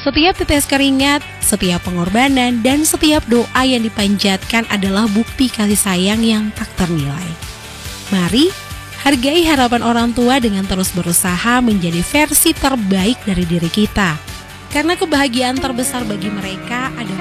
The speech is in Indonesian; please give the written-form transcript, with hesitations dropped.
Setiap tetes keringat, setiap pengorbanan, dan setiap doa yang dipanjatkan adalah bukti kasih sayang yang tak ternilai. Mari, hargai harapan orang tua dengan terus berusaha menjadi versi terbaik dari diri kita. Karena kebahagiaan terbesar bagi mereka adalah